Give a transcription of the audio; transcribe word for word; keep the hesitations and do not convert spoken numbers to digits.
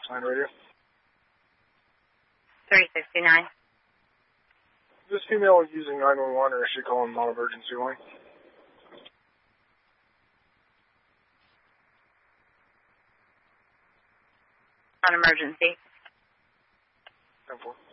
Sign radio. three sixty-nine. This female is using nine one one, or is she calling non-emergency line? Non-emergency. ten four.